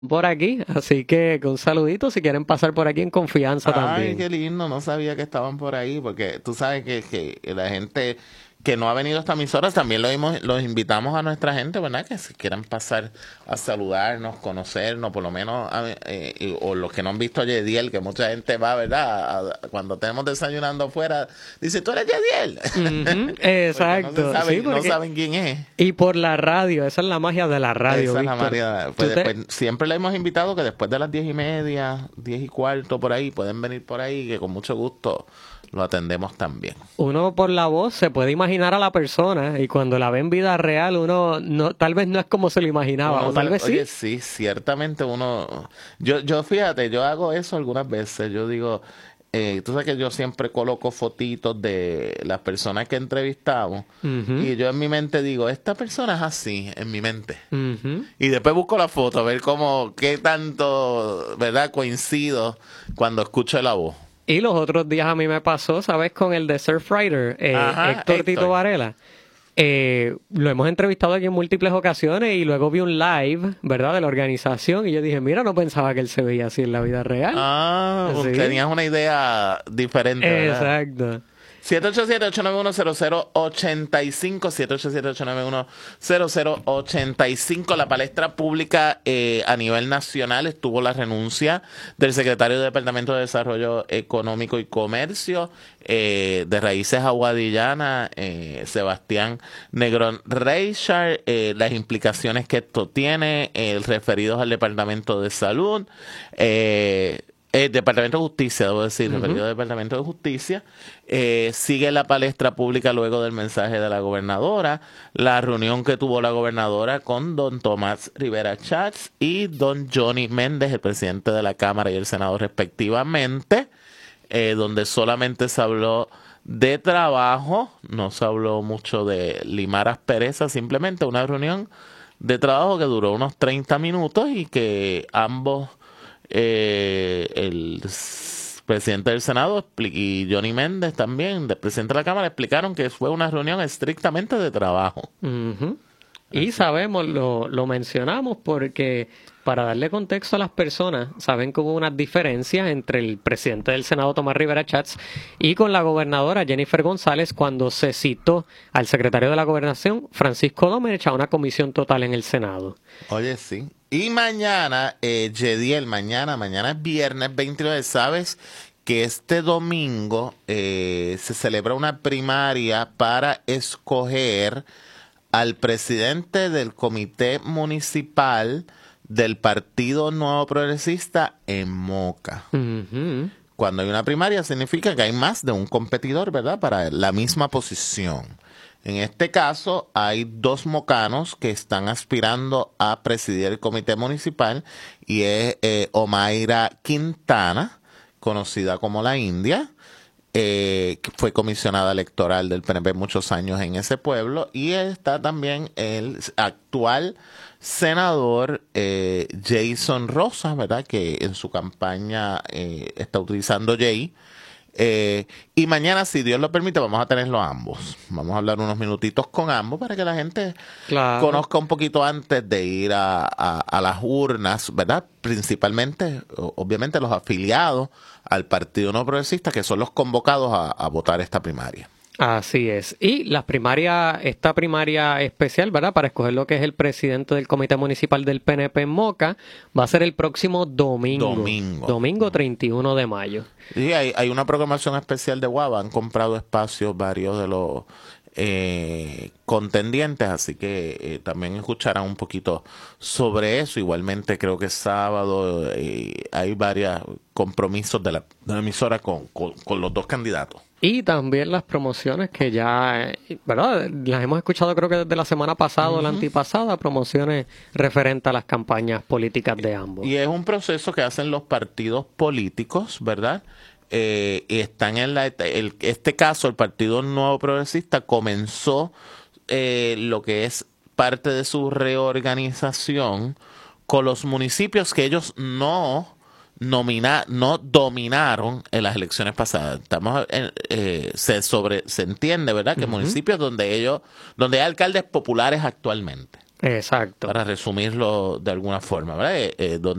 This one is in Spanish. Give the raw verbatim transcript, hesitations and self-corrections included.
por aquí, así que un saludito si quieren pasar por aquí en confianza Ay, también. qué lindo, no sabía que estaban por ahí, porque tú sabes que, que la gente que no ha venido a esta emisora también lo hemos- los invitamos a nuestra gente, ¿verdad? Que si quieran pasar a saludarnos, conocernos, por lo menos, a- eh, y- o los que no han visto a Yediel, que mucha gente va, ¿verdad? A- a- cuando tenemos desayunando afuera, dice, ¿tú eres Yediel? Ujú, Porque no se exacto, sí, saben, no porque saben quién es. y por la radio, esa es la magia de la radio, Esa es la Víctor. María. Tú Pues, te, pues, siempre le hemos invitado que después de las diez y media, diez y cuarto, por ahí, pueden venir por ahí, que con mucho gusto lo atendemos también. uno por la voz se puede imaginar a la persona y cuando la ve en vida real, uno no, tal vez no es como se lo imaginaba, Uno o tal se- vez sí. oye, sí, ciertamente uno... Yo, yo fíjate, yo hago eso algunas veces. Yo digo, eh, tú sabes que yo siempre coloco fotitos de las personas que entrevistamos Ujú, y yo en mi mente digo, esta persona es así, en mi mente. ujú. Y después busco la foto, a ver cómo, qué tanto, ¿verdad? Coincido cuando escucho la voz. Y los otros días a mí me pasó, ¿sabes? Con el de Surfrider, eh, Ajá, Héctor Tito Héctor. Varela. Eh, lo hemos entrevistado aquí en múltiples ocasiones y luego vi un live, ¿verdad? De la organización y yo dije, mira, no pensaba que él se veía así en la vida real. Ah, Sí, tenías una idea diferente, ¿verdad? exacto. siete ocho siete, ocho nueve uno, cero cero ocho cinco, siete ocho siete, ocho nueve uno, cero cero ocho cinco. La palestra pública eh, a nivel nacional estuvo la renuncia del secretario del Departamento de Desarrollo Económico y Comercio eh, de Raíces Aguadillana, eh, Sebastián Negrón Reichard, eh, las implicaciones que esto tiene, eh, referidos al Departamento de Salud, eh, el Departamento de Justicia, debo decir, referido al Departamento de Justicia. Eh, sigue la palestra pública luego del mensaje de la gobernadora, la reunión que tuvo la gobernadora con don Tomás Rivera Chats y don Johnny Méndez, el presidente de la Cámara y el Senado respectivamente, eh, donde solamente se habló de trabajo, no se habló mucho de limar asperezas, simplemente una reunión de trabajo que duró unos treinta minutos y que ambos eh, el s- presidente del Senado expli- y Johnny Méndez también, del presidente de la Cámara, explicaron que fue una reunión estrictamente de trabajo. Ujú. Y sabemos, lo, lo mencionamos porque para darle contexto a las personas, saben que hubo unas diferencias entre el presidente del Senado, Tomás Rivera Chats, y con la gobernadora Jennifer González cuando se citó al secretario de la Gobernación, Francisco Domenech, a una comisión total en el Senado. Oye, sí. Y mañana, eh, Yediel, mañana, mañana es viernes veintinueve, ¿sabes? Que este domingo eh, se celebra una primaria para escoger al presidente del comité municipal del Partido Nuevo Progresista en Moca. Ujú. Cuando hay una primaria significa que hay más de un competidor, ¿verdad? Para la misma posición. En este caso hay dos mocanos que están aspirando a presidir el comité municipal y es eh, Omaira Quintana, conocida como la India, eh, que fue comisionada electoral del P N P muchos años en ese pueblo, y está también el actual senador eh, Jason Rosas, ¿verdad? Que en su campaña eh, está utilizando Jay. Eh, y mañana, si Dios lo permite, vamos a tenerlo ambos. Vamos a hablar unos minutitos con ambos para que la gente Claro. conozca un poquito antes de ir a, a- a las urnas, ¿verdad? Principalmente, o- obviamente, los afiliados al Partido No Progresista, que son los convocados a, a votar esta primaria. Así es. Y la primaria, esta primaria especial, ¿verdad? Para escoger lo que es el presidente del Comité Municipal del P N P en Moca, va a ser el próximo domingo. Domingo. Domingo treinta y uno de mayo. Y hay, hay una programación especial de Guava. Han comprado espacios varios de los eh, contendientes, así que eh, también escucharán un poquito sobre eso. Igualmente creo que sábado eh, hay varios compromisos de la, de la emisora con, con, con los dos candidatos. Y también las promociones que ya, eh, ¿verdad? Las hemos escuchado creo que desde la semana pasada o la antipasada, promociones referentes a las campañas políticas de ambos. Y es un proceso que hacen los partidos políticos, ¿verdad? Eh, y están en la, el, este caso, el Partido Nuevo Progresista comenzó eh, lo que es parte de su reorganización con los municipios que ellos no nomina, no dominaron en las elecciones pasadas. Estamos en- eh, se sobre se entiende, ¿verdad? Que Ujú. municipios donde ellos, donde hay alcaldes populares actualmente. Exacto. Para resumirlo de alguna forma, ¿verdad? Eh, eh, donde